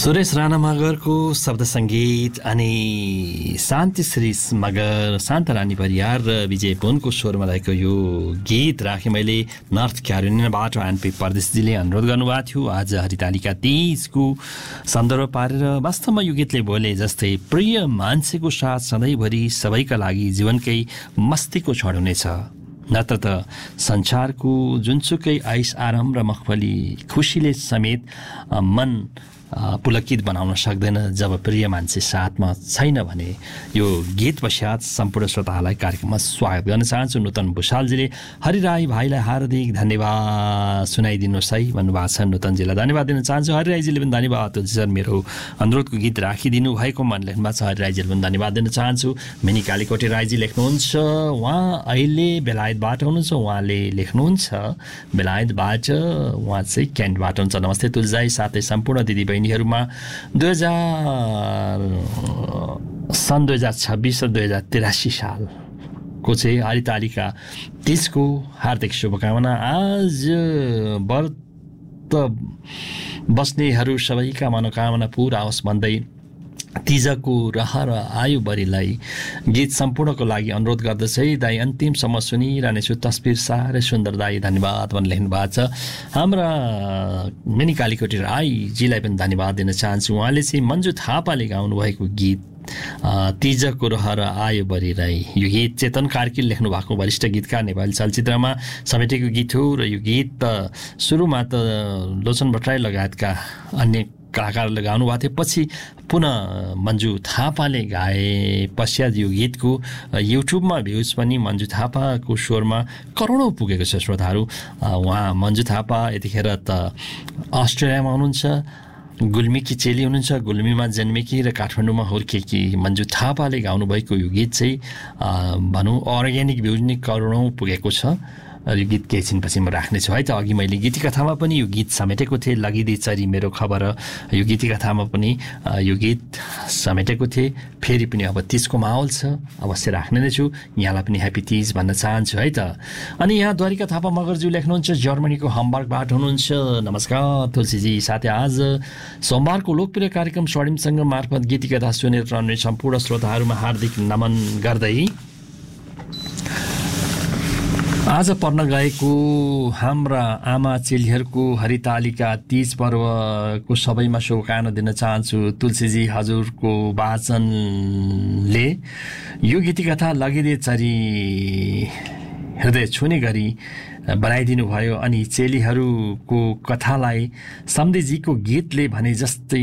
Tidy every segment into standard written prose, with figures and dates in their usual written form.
सुरेश राणा मगरको शब्द सङ्गीत अनि शान्तिश्री मगर, शान्तरानी परियार र विजय पुनको स्वरमा रहेको यो गीत राखेँ मैले। नर्थ क्यारोलिनाबाट एनपी परदेशजीले अनुरोध गर्नुभएको थियो। आज हरितालिका 30 को सन्दर्भ पारेर वास्तवमा यो गीतले बोले जस्तै प्रिय मान्छेको साथ सधैँभरि सबैका लागि जीवनकै मस्तीको क्षण हुनेछ, नत्र त संसारको जुनसुकै ऐस आराम र मखमली खुसीले समेत मन पुलकित बनाउन सक्दैन जब प्रिय मान्छे साथमा छैन भने। यो गीत पश्चात सम्पूर्ण श्रोताहरूलाई कार्यक्रममा स्वागत गर्न चाहन्छु। नूतन भुषालजीले हरिराई भाइलाई हार्दिक धन्यवाद सुनाइदिनुहोस् है भन्नुभएको छ। नूतनजीलाई धन्यवाद दिन चाहन्छु। हरिराईजीले पनि धन्यवाद, तुलसी सर मेरो अनुरोधको गीत राखिदिनु भएको मन लेख्नु भएको छ। हरिराईजीले पनि धन्यवाद दिन चाहन्छु। मिनी कालीकोटे राईजी लेख्नुहुन्छ, उहाँ अहिले बेलायतबाट हुनुहुन्छ। उहाँले लेख्नुहुन्छ बेलायतबाट, उहाँ चाहिँ क्यान्टबाट हुन्छ। नमस्ते तुलजाई साथै सम्पूर्ण दिदीबहिनी मा 2026 र 2083 सालको चाहिँ हरितालिका 30 को हार्दिक शुभकामना। आज व्रत बस्नेहरू सबैका मनोकामना पुरा होस् भन्दै तिजको रहर आयुभरिलाई गीत सम्पूर्णको लागि अनुरोध गर्दछ है दाई। अन्तिमसम्म सुनिरहनेछु, तस्बिर साह्रै सुन्दर दाई, धन्यवाद भनेर लेख्नु भएको छ। हाम्रा मिनी कालीकोटी राईजीलाई पनि धन्यवाद दिन चाहन्छु। उहाँले चाहिँ मन्जु थापाले गाउनुभएको गीत तिजको रहर आयुभरिलाई, यो गीत चेतन कार्कीले लेख्नु भएको वरिष्ठ गीतकार नेपाली चलचित्रमा समेटेको गीत हो। र यो गीत सुरुमा त लोचन भट्टराई लगायतका अन्य कलाकारले गाउनु भएको थियो, पछि पुनः मन्जु थापाले गाए पश्चात यो गीतको युट्युबमा भ्युज पनि मन्जु थापाको स्वरमा करोडौँ पुगेको छ श्रोताहरू। उहाँ मन्जु थापा यतिखेर त अस्ट्रेलियामा हुनुहुन्छ, गुल्मीकी चेली हुनुहुन्छ, गुल्मीमा जन्मेकी र काठमाडौँमा हुर्केकी मन्जु थापाले गाउनुभएको यो गीत चाहिँ भनौँ अर्ग्यानिक भ्युज नै करोडौँ पुगेको छ। यो गीत केही छिनपछि म राख्नेछु है त। अघि मैले गीती कथामा पनि यो गीत समेटेको थिएँ, लगिदी चरी मेरो खबर। यो गीती कथामा पनि यो गीत समेटेको थिएँ। फेरि पनि अब 30 को माहौल छ, अवश्य राख्ने नै छु। यहाँलाई पनि ह्याप्पी 30 भन्न चाहन्छु है त। अनि यहाँ द्वारिका थापा मगरज्यू लेख्नुहुन्छ, जर्मनीको हम्बर्गबाट हुनुहुन्छ। नमस्कार तुलसीजी। साथै आज सोमबारको लोकप्रिय कार्यक्रम स्वर्णिमसँग मार्फत गीती कथा सुनेर रहने सम्पूर्ण श्रोताहरूमा हार्दिक नमन गर्दै आज पर्न गएको हाम्रा आमा चेलीहरूको हरितालिका 30 पर्वको सबैमा शुभकामना दिन चाहन्छु। तुलसीजी हजुरको वाचनले यो गीतिकथा लगिदे चरी हृदय छुने गरी बनाइदिनु भयो अनि चेलीहरूको कथालाई सम्धीजीको गीतले भने जस्तै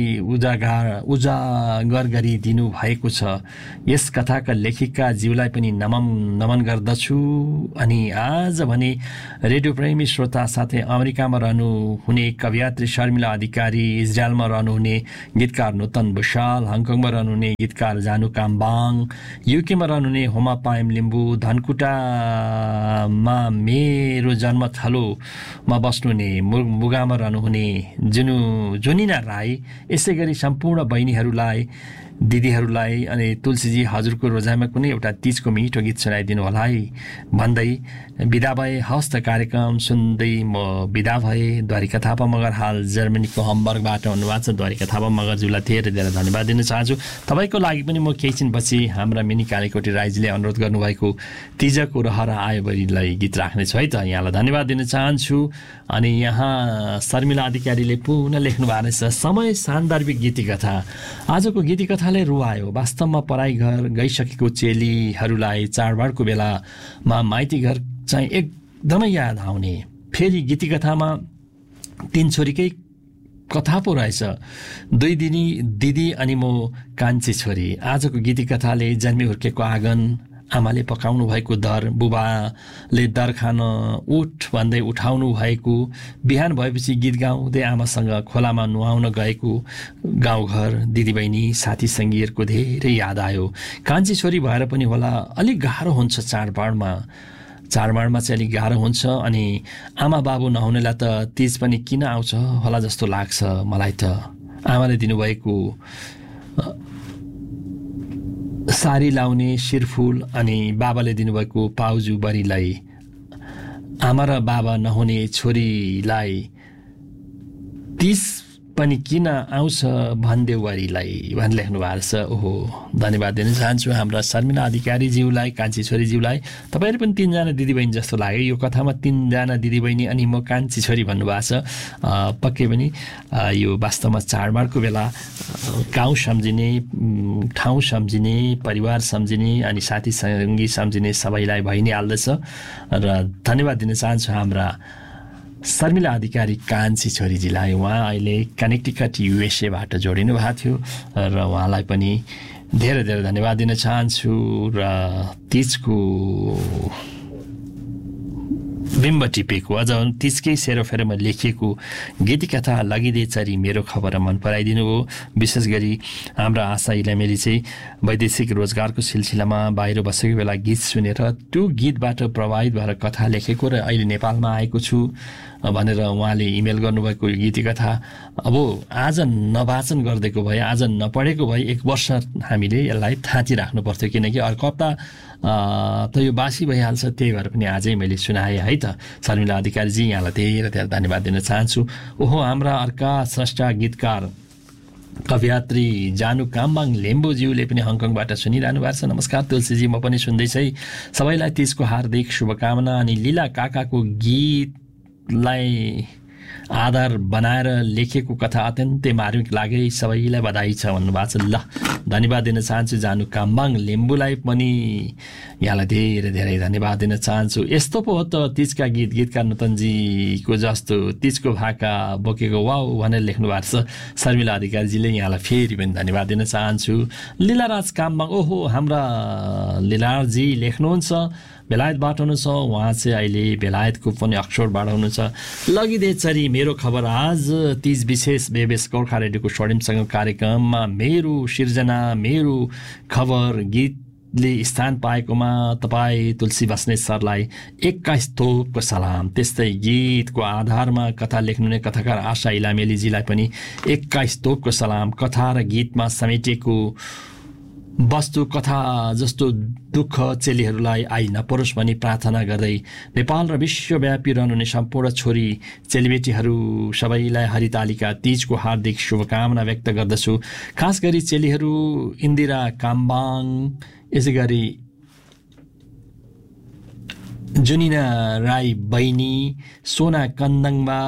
उजागर गरिदिनु भएको छ। यस कथाका लेखिका ज्यूलाई पनि नमन गर्दछु। अनि आज भने रेडियो प्रेमी श्रोता साथै अमेरिकामा रहनुहुने कवयत्री शर्मिला अधिकारी, इजरायलमा रहनुहुने गीतकार नूतन भुषाल, हङकङमा रहनुहुने गीतकार जानु काम्बाङ, युकेमा रहनुहुने होमा पायम लिम्बू, धनकुटामा मेरो जन्मथलोमा बस्नुहुने मुगामा रहनुहुने जुनिना राई, यसै गरी सम्पूर्ण बहिनीहरूलाई, दिदीहरूलाई अनि तुलसीजी हजुरको रोजाइमा कुनै एउटा 30 को मिठो गीत सुनाइदिनु होला है भन्दै बिदा भए। हवस् त, कार्यक्रम सुन्दै म बिदा भए। द्वारिका थापा मगर हाल जर्मनीको हम्बर्गबाट हुनुभएको छ। द्वारिका थापा मगरज्यूलाई धेरै धेरै धन्यवाद दिन चाहन्छु। तपाईँको लागि पनि म केही छिनपछि हाम्रा मिनी कालीकोटी राईजीले अनुरोध गर्नुभएको तिजको रहर आयोभरिलाई गीत राख्नेछु है त। यहाँलाई धन्यवाद दिन चाहन्छु। अनि यहाँ शर्मिला अधिकारीले पुनः लेख्नु भएको रहेछ, समय सान्दर्भिक गीतिकथा। आजको गीतिकथाले रुवायो। वास्तवमा पराई घर गइसकेको चेलीहरूलाई चाडबाडको बेलामा माइती घर चाहिँ एकदमै याद आउने। फेरि गीतिकथामा 3 छोरीकै कथा पो रहेछ, 2 दिदी अनि म कान्छी छोरी। आजको गीतिकथाले जन्मी हुर्केको आँगन, आमाले पकाउनु भएको दर, बुबाले दर खान उठ भन्दै उठाउनु भएको, बिहान भएपछि गीत गाउँदै आमासँग खोलामा नुहाउन गएको गाउँघर, दिदीबहिनी साथी सङ्गीहरूको धेरै याद आयो। कान्छी छोरी भएर पनि होला अलिक गाह्रो हुन्छ चाडबाडमा चाहिँ अलिक गाह्रो हुन्छ। अनि आमा बाबु नहुनेलाई त तिज पनि किन आउँछ होला जस्तो लाग्छ मलाई त। आमाले दिनुभएको सारी लाउने शिरफुल अनि बाबाले दिनुभएको पाउजु बरीलाई आमा र बाबा नहुने छोरीलाई 30 पनि किन आउँछ भन्देवरीलाई भनी लेख्नु भएको छ। ओहो, धन्यवाद दिन चाहन्छु हाम्रा शर्मिला अधिकारीज्यूलाई, कान्छी छोरीज्यूलाई। तपाईँहरू पनि 3 जना दिदीबहिनी जस्तो लाग्यो यो कथामा। 3 जना दिदीबहिनी अनि म कान्छी छोरी भन्नुभएको छ। पक्कै पनि यो वास्तवमा चाडबाडको बेला गाउँ सम्झिने, ठाउँ सम्झिने, परिवार सम्झिने अनि साथी सङ्गी सम्झिने सबैलाई भइ नै हाल्दछ। र धन्यवाद दिन चाहन्छु हाम्रा शर्मिला अधिकारी कान्छी छोरीजीलाई। उहाँ अहिले कनेक्टिकट युएसएबाट जोडिनु भएको थियो र उहाँलाई पनि धेरै धेरै धन्यवाद दिन चाहन्छु। र तिजको बिम्ब टिपेको, अझ तिजकै सेरोफेरोमा लेखिएको गीतिकथा लगिदे चरी मेरो खबर मन पराइदिनु हो। विशेष गरी हाम्रा आशा इलामेली चाहिँ वैदेशिक रोजगारको सिलसिलामा बाहिर बसेको बेला गीत सुनेर त्यो गीतबाट प्रभावित भएर कथा लेखेको र अहिले नेपालमा आएको छु भनेर उहाँले इमेल गर्नुभएको यो गीतिकथा अब आज नवाचन गरिदिएको भए, आज नपढेको भए 1 वर्ष हामीले यसलाई थाँची राख्नु पर्थ्यो, किनकि अर्को हप्ता त यो बासी भइहाल्छ। त्यही भएर पनि आजै मैले सुनाएँ है त। शर्मिला अधिकारीजी, यहाँलाई धेरै धेरै धन्यवाद दिन चाहन्छु। ओहो, हाम्रा अर्का स्रष्टा गीतकार कवयत्री जानु काम्बाङ लेम्बुज्यूले पनि हङकङबाट सुनिरहनु भएको छ। नमस्कार तुलसीजी, म पनि सुन्दैछु है। सबैलाई तिजको हार्दिक शुभकामना। अनि लीला काकाको गीतलाई आधार बनाएर लेखेको कथा अत्यन्तै मार्मिक लागे, सबैलाई बधाई छ भन्नुभएको छ। ल, धन्यवाद दिन चाहन्छु जानु काम्बाङ लेम्बुलाई पनि, यहाँलाई धेरै धेरै धन्यवाद दिन चाहन्छु। यस्तो पो हो त तिजका गीत, गीतकार नूतनजीको जस्तो तिजको भाका बोकेको वाउ भनेर लेख्नु भएको छ शर्मिला अधिकारीजीले। यहाँलाई फेरि पनि धन्यवाद दिन चाहन्छु। लीलाराज काम्बाङ, ओहो हाम्रा लीलाजी लेख्नुहुन्छ, बेलायतबाट हुनुहुन्छ उहाँ चाहिँ अहिले बेलायतको पनि अक्सफोर्डबाट हुनुहुन्छ। लगिदे चरी मेरो खबर आज तिज विशेष बेबेस गोर्खा रेडियोको स्वर्णिमसँग कार्यक्रममा मेरो सिर्जना मेरो खबर गीतले स्थान पाएकोमा तपाईँ तुलसी बस्नेत सरलाई 21 तोपको सलाम। त्यस्तै गीतको आधारमा कथा लेख्नुहुने कथाकार आशा इलामेलीजीलाई पनि 21 तोपको सलाम। कथा र गीतमा समेटिएको वस्तु कथा जस्तो दुःख चेलीहरूलाई आई नपरोस् भनी प्रार्थना गर्दै नेपाल र विश्वव्यापी रहनुहुने सम्पूर्ण छोरी चेलीबेटीहरू सबैलाई हरितालिका तिजको हार्दिक शुभकामना व्यक्त गर्दछु। खास गरी चेलीहरू इन्दिरा काम्बाङ, यसै गरी जुनिना राई बहिनी, सोना कन्दङबा,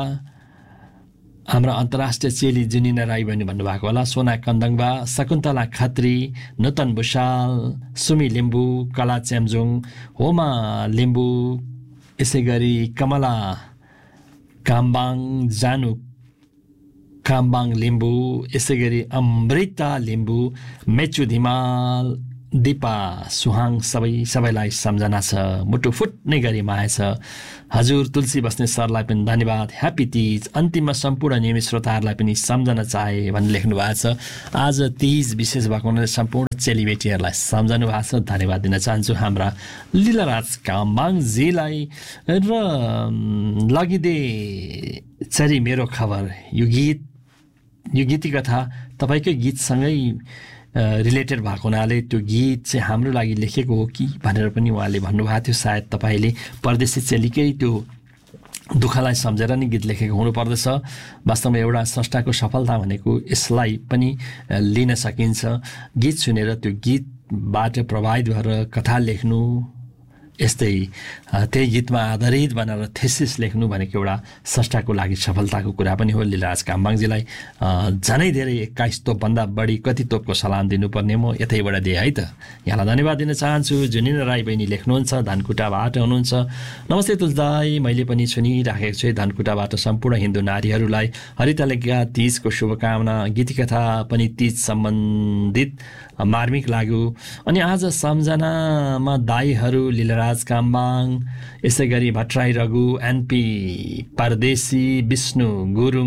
हाम्रा अन्तर्राष्ट्रिय चेली जुनिना राई बहिनी भन्नुभएको होला, सोना कन्दङबा, शकुन्तला खत्री, नूतन भुषाल, सुमी लिम्बू, कला च्याम्जोङ, होमा लिम्बू, यसै गरी कमला काम्बाङ, जानु काम्बाङ लिम्बू, यसै गरी अमृता लिम्बू, मेचु धिमाल, दिपा सुहाङ, सबैलाई सम्झना छ, मुटु फुट्ने गरी माया छ। हजुर तुलसी बस्ने सरलाई पनि धन्यवाद। ह्याप्पी तिज। अन्तिममा सम्पूर्ण नियमित श्रोताहरूलाई पनि सम्झना चाहे भनेर लेख्नु भएको छ। आज तिज विशेष भएको हुनाले सम्पूर्ण चेलीबेटीहरूलाई सम्झनु भएको छ, धन्यवाद दिन चाहन्छु हाम्रा लीलाराज काम्बाङजीलाई। र लगिदे चरी मेरो खबर यो गीती कथा तपाईँकै गीतसँगै रिलेटेड भएको हुनाले त्यो गीत चाहिँ हाम्रो लागि लेखेको हो कि भनेर पनि उहाँले भन्नुभएको थियो। सायद तपाईँले परदेशी चेलीकै त्यो दुःखलाई सम्झेर नै गीत लेखेको हुनुपर्दछ। वास्तवमा एउटा स्रष्टाको सफलता भनेको यसलाई पनि लिन सकिन्छ। गीत सुनेर त्यो गीतबाट प्रभावित भएर कथा लेख्नु, यस्तै त्यही गीतमा आधारित बनाएर थेसिस लेख्नु भनेको एउटा स्रष्टाको लागि सफलताको कुरा पनि हो। लीलाराज काम्बाङजीलाई झनै धेरै 21 तोपभन्दा बढी कति तोपको सलाम दिनुपर्ने म यतैबाट दिएँ है त। यहाँलाई धन्यवाद दिन चाहन्छु। जुनिना राई बहिनी लेख्नुहुन्छ, धनकुटाबाट हुनुहुन्छ। नमस्ते तुलदाई, मैले पनि सुनिराखेको छु धनकुटाबाट सम्पूर्ण हिन्दू नारीहरूलाई हरितालिका तिजको शुभकामना। गीतिकथा पनि तिज सम्बन्धित मार्मिक लाग्यो। अनि आज सम्झनामा दाईहरू लीलाराज काम्बाङ, यसै गरी भट्टराई रघु, एनपी परदेशी, विष्णु गुरुङ,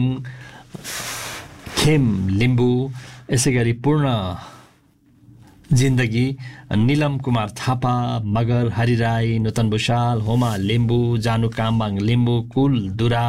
खेम लिम्बू, यसै गरी पूर्ण जिन्दगी, निलम कुमार थापा, मगर हरिराई, नूतन भुषाल, होमा लिम्बू, जानु काम्बाङ लिम्बू, कुल दुरा,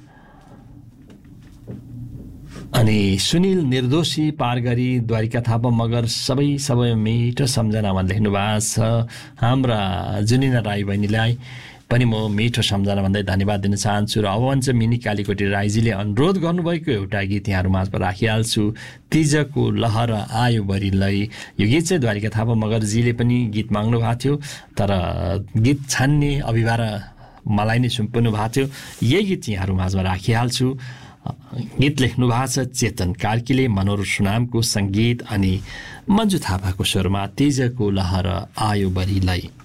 अनि सुनिल निर्दोषी, पारगरी, द्वारिका थापा, मगर सबै मिठो सम्झनामा लेख्नु भएको छ। हाम्रा जुनिना राई बहिनीलाई पनि म मिठो सम्झना भन्दै धन्यवाद दिन चाहन्छु। र अब भन्छ मिनी कालीकोटी राईजीले अनुरोध गर्नुभएको एउटा गीत यहाँहरू माझमा राखिहाल्छु, तिजको लहर आयो बरिलै। यो गीत चाहिँ द्वारिका थापा मगरजीले पनि गीत माग्नु भएको थियो, तर गीत छान्ने अभिभार मलाई नै सुम्पिनु भएको थियो। यही गीत यहाँहरू माझमा राखिहाल्छु। गीत लेख्नु भएको छ चेतन कार्कीले, मनोहर सुनामको सङ्गीत अनि मन्जु थापाको स्वरमा तिजको लहर आयो बरिलै।